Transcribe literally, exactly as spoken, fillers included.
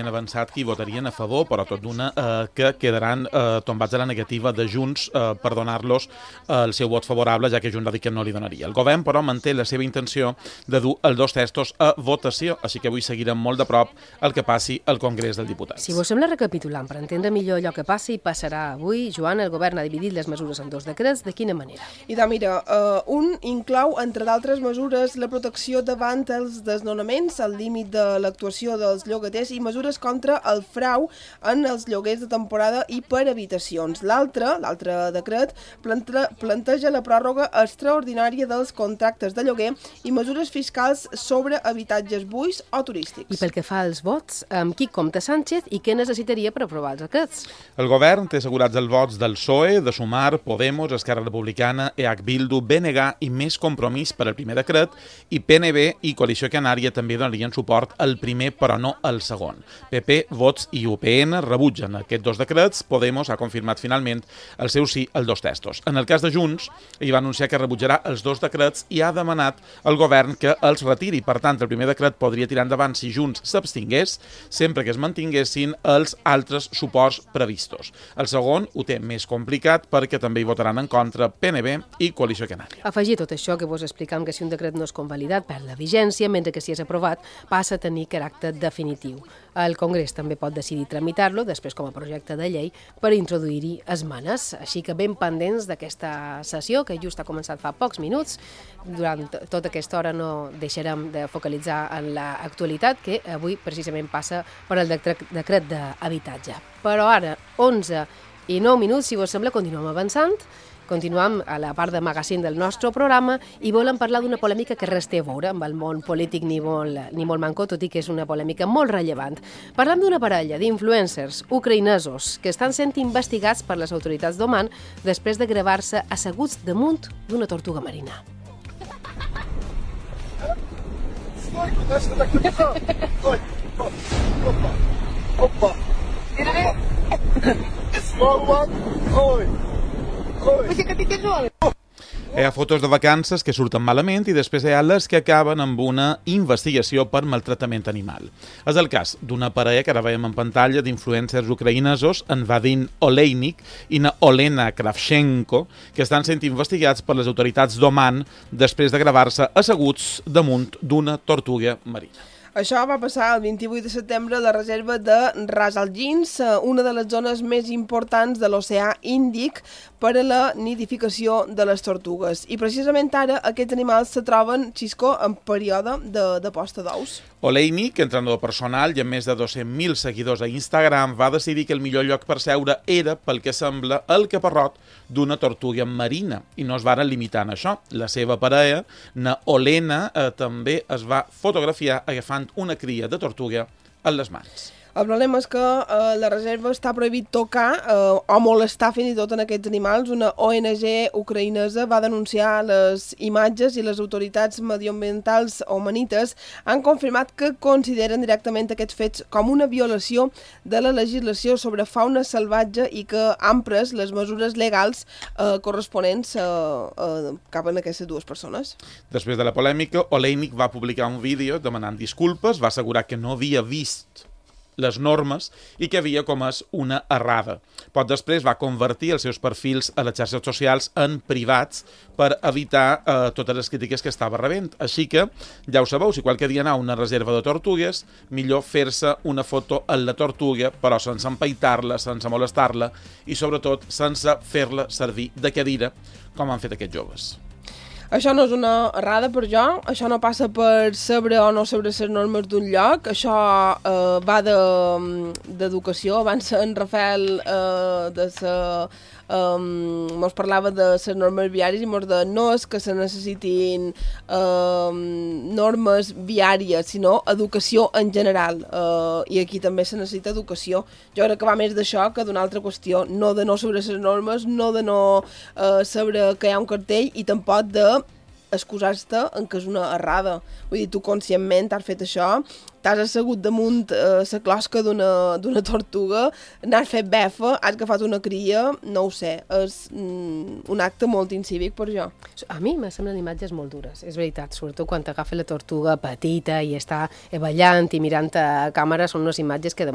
havien avançat que hi votarien a favor, però tot d'una eh, que quedaran eh, tombats a la negativa de Junts eh, per donar-los eh, el seu vot favorable, ja que Junts va dir que no li donaria. El govern, però, manté la seva intenció de dur els dos textos a votació, així que avui seguirem molt de prop el que passi al Congrés dels Diputats. Si vos sembla, recapitulant, per entendre millor allò que passa i passarà avui, Joan, el govern ha dividit les mesures en dos decrets. De quina manera? I de, mira, uh, un inclou, entre d'altres mesures, la protecció davant els desnonaments, el límit de l'actuació dels llogaters i mesures contra el frau en els lloguers de temporada i per habitacions. L'altre, l'altre decret, plante, planteja la pròrroga extraordinària dels contractes de lloguer i mesures fiscals sobre habitatges buits o turístics. I pel que fa als vots, amb qui compta Sánchez i què necessitaria per aprovar els decrets? El govern té assegurats els vots del P S O E, de Sumar, Podemos, Esquerra Republicana, E H Bildu, B N G i Més Compromís per al primer decret, i P N B i Coalició Canària també donarien suport al primer però no al segon. P P, Vots i U P N rebutgen aquests dos decrets. Podemos ha confirmat finalment el seu sí als dos textos. En el cas de Junts, ell va anunciar que rebutjarà els dos decrets i ha demanat al govern que els retiri. Per tant, el primer decret podria tirar endavant si Junts s'abstingués, sempre que es mantinguessin els altres suports previstos. El segon ho té més complicat perquè també hi votaran en contra P N B i Coalició Canària. Afegir tot això que vos explicam, que si un decret no és convalidat perd la vigència, mentre que si és aprovat passa a tenir caràcter definitiu. El Congrés també pot decidir tramitar-lo després com a projecte de llei per introduir-hi esmenes. Així que ben pendents d'aquesta sessió, que just ha començat fa pocs minuts. Durant tota aquesta hora no deixarem de focalitzar en l'actualitat, que avui precisament passa per el decret d'habitatge. Però ara, onze i nou minuts, si vos sembla, continuem avançant. Continuem a la part de magazine del nostre programa i volem parlar d'una polèmica que res té a veure amb el món polític ni molt, ni molt mancó, tot i que és una polèmica molt rellevant. Parlem d'una parella d'influencers ucraïnesos que estan sent investigats per les autoritats d'Oman després de gravar-se asseguts damunt d'una tortuga marina. Hi ha fotos de vacances que surten malament i després hi ha les que acaben amb una investigació per maltractament animal. És el cas d'una parella que ara veiem en pantalla d'influencers ucraïnesos, en Vadim Oleinik i na Olena Kravchenko, que estan sent investigats per les autoritats d'Oman després de gravar-se asseguts damunt d'una tortuga marina. Això va passar el vint-i-vuit de setembre a la reserva de Ras Al Ghins, una de les zones més importants de l'oceà Índic per a la nidificació de les tortugues. I precisament ara aquests animals se troben, Xisco, en període de, de posta d'ous. Oleinik, entrenador personal i amb més de dos-cents mil seguidors a Instagram, va decidir que el millor lloc per seure era, pel que sembla, el caparrot d'una tortuga marina. I no es varen limitar en això. La seva parella, na Olena, eh, també es va fotografiar agafant una cria de tortuga en les mans. El problema és que eh, la reserva està prohibit tocar eh, o molestar fins i tot en aquests animals. Una O N G ucraïnesa va denunciar les imatges i les autoritats medioambientals omanites han confirmat que consideren directament aquests fets com una violació de la legislació sobre fauna salvatge i que han pres les mesures legals eh, corresponents eh, eh, cap a aquestes dues persones. Després de la polèmica, Oleinik va publicar un vídeo demanant disculpes, va assegurar que no havia vist les normes i que havia comès una errada. Poc després va convertir els seus perfils a les xarxes socials en privats per evitar eh, totes les crítiques que estava rebent. Així que, ja ho sabeu, si qualque dia aneu a una reserva de tortugues, millor fer-se una foto amb la tortuga, però sense empaitar-la, sense molestar-la i, sobretot, sense fer-la servir de cadira, com han fet aquests joves. Això no és una errada per jo, això no passa per saber o no saber les normes d'un lloc, això eh, va d'educació. Abans en Rafael eh, de sa, eh, mos parlava de les normes viàries i mos de no és que se necessitin eh, normes viàries, sinó educació en general, eh, i aquí també se necessita educació. Jo crec que va més d'això que d'una altra qüestió, no de no saber les normes, no de no eh, saber que hi ha un cartell i tampoc de excusar-te en que és una errada. Vull dir, tu conscientment has fet això, t'has assegut damunt eh, la closca d'una tortuga, n'has fet befa, has agafat una cria, no ho sé, és mm, un acte molt incívic per jo. A mi me semblen imatges molt dures, és veritat, sobretot quan t'agafa la tortuga petita i està ballant i mirant a càmera, són unes imatges que